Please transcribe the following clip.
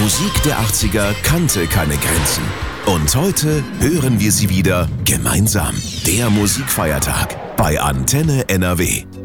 Musik der 80er kannte keine Grenzen. Und heute hören wir sie wieder gemeinsam. Der Musikfeiertag bei Antenne NRW.